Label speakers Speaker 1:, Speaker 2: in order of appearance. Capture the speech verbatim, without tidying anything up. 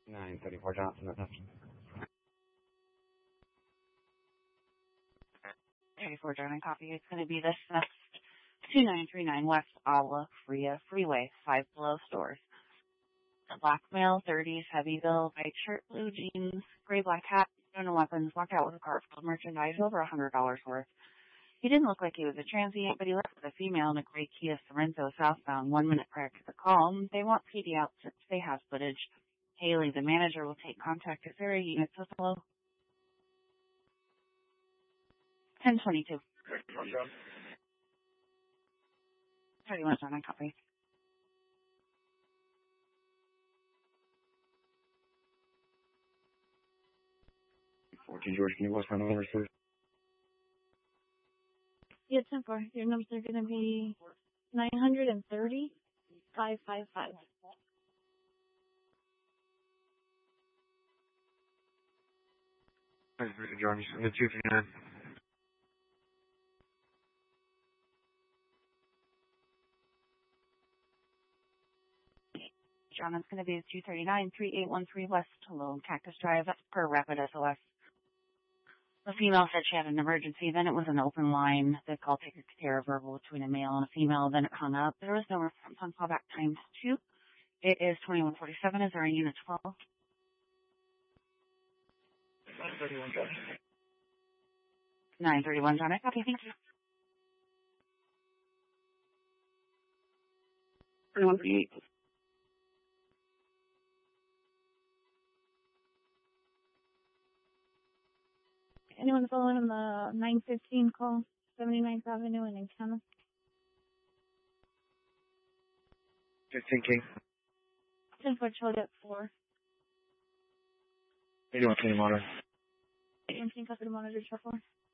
Speaker 1: nine thirty-four Johnson.
Speaker 2: thirty-four Johnson copy. It's going to be this next two nine three nine West Ala Freya Freeway, Five Below Stores. Black male, thirties, heavy build, white shirt, blue jeans, gray black hat, no weapons, walked out with a cart full of merchandise, over a hundred dollars worth. He didn't look like he was a transient, but he left with a female in a gray Kia Sorrento southbound one minute prior to the call. They want P D out since they have footage. Haley, the manager, will take contact if there are units with hello. ten twenty-two. thirty-one John, copy.
Speaker 1: fourteen George, can you what's my number, sir?
Speaker 3: Yeah, ten four. Your numbers are going to be nine hundred thirty, five five five.
Speaker 1: Thanks, Mister Jordan. You send two fifty-nine.
Speaker 2: John, it's going to be two thirty-nine, three eight one three West Hello, Cactus Drive. That's per Rapid S O S. The female said she had an emergency. Then it was an open line. The call taker could hear a verbal between a male and a female. Then it hung up. There was no response on callback times two. It is twenty-one forty-seven. Is there a unit twelve?
Speaker 4: nine thirty-one, John.
Speaker 2: nine thirty-one, John. I copy. Thank you. twenty-one forty-eight.
Speaker 3: Anyone following on the nine fifteen call, seventy-ninth Avenue in Encana?
Speaker 1: fifteen King.
Speaker 3: ten four Charlie at four.
Speaker 1: How you doing, Kenny Monitor?
Speaker 3: eighteen copy to monitor, four.